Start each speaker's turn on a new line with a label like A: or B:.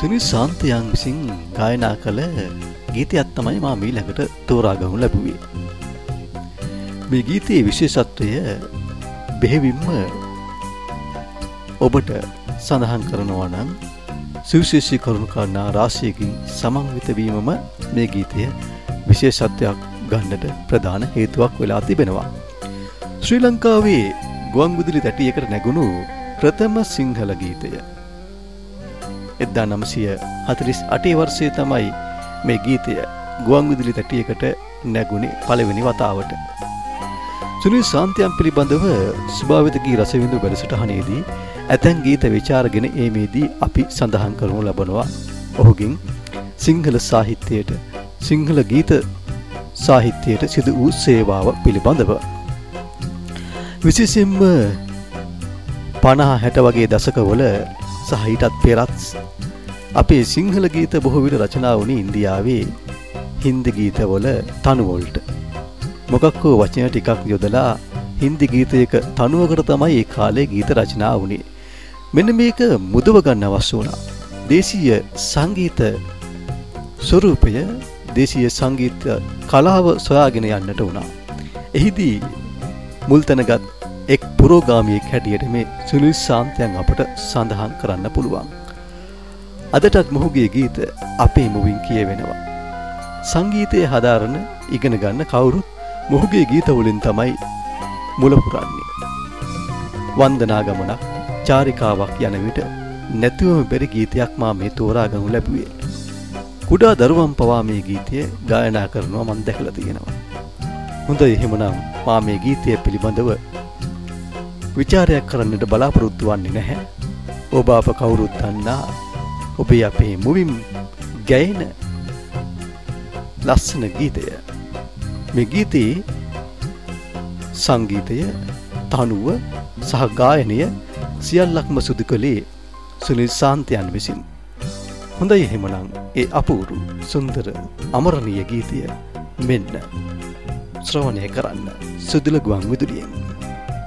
A: සුනිල් සාන්තයන් විසින් ගායනා කළ ගීතයක් තමයි මා ඊළඟට තෝරා ගනු ලැබුවේ. මේ ගීතයේ විශේෂත්වය බෙහෙවින්ම ඔබට සඳහන් කරනවා නම් සුවිශේෂී කරුණු කාරණා රාශියකින් සමන්විත වීමම මේ ගීතය විශේෂත්වයක් ගන්නට ප්‍රධාන හේතුවක් වෙලා තිබෙනවා. ශ්‍රී ලංකාවේ ගුවන්විදුලි තැටියකට නැගුණු ප්‍රථම සිංහල ගීතය 1948 වර්ෂයේ තමයි මේ ගීතය ගුවන්විදුලි තැටියකට නැගුණේ පළවෙනි වතාවට. සුනිල් සාන්තයන් පිළිබඳව ස්වභාවිත ගී රසවිඳු වැඩසටහනේදී ඇතැම් ගීත විචාරගෙන ඒමේදී අපි සඳහන් කරනු ලබනවා ඔහුගෙන් සිංහල සාහිත්‍යයට සිංහල ගීත සාහිත්‍යයට සිදු වූ සේවාව පිළිබඳව. විශේෂයෙන්ම 50-60 වගේ දශකවල සහ ඊටත් පෙරත් අපේ සිංහල ගීත බොහෝ විට රචනා වුණේ ඉන්දියාවේ හින්දි ගීතවල තනු වලට. මොකක් හෝ වචන ටිකක් යොදලා හින්දි ගීතයක තනුවකට තමයි ඒ කාලේ ගීත රචනා වුණේ. මෙන්න මේක මුදව ගන්න අවශ්‍ය වුණා. දේශීය සංගීත ස්වරූපය දේශීය සංගීත කලාව සොයාගෙන යන්නට වුණා. එහිදී මුල් තැනගත් එක් පුරෝගාමියෙක් හැටියට මේ සුනිල් සාන්තයන් අපට සඳහන් කරන්න පුළුවන්. අදටත් මොහුගේ ගීත අපේ මුවින් කියවෙනවා. සංගීතයේ හදාරන ඉගෙන ගන්න කවුරුත් මොහුගේ ගීත වලින් තමයි මුල පුරන්නේ. වන්දනා ගමනක් චාරිකාවක් යන විට නැතිවම බැරි ගීතයක් මා මේ තෝරා ගනු ලැබුවේ. කුඩා දරුවන් පවා මේ ගීතය ගායනා කරනවා මම දැකලා තියෙනවා. හොඳයි එහෙමනම් මා මේ ගීතය පිළිබඳව විචාරයක් කරන්නට බලාපොරොත්තු වෙන්නේ නැහැ. ඔබ අප කවුරුත් දන්නා ඔබේ අපේ මුවින් ගැයෙන ලස්සන ගීතය. මේ ගීතයේ සංගීතය, තනුව සහ ගායනය සියල්ලක්ම සිදු කළේ සුනිල් සාන්තයන් විසින්. හොඳයි එහෙමනම් ඒ අපූරු සුන්දර අමරණීය ගීතය මෙන්න ශ්‍රවණය කරන්න සුදුල ගුවන් විදුලියෙන්.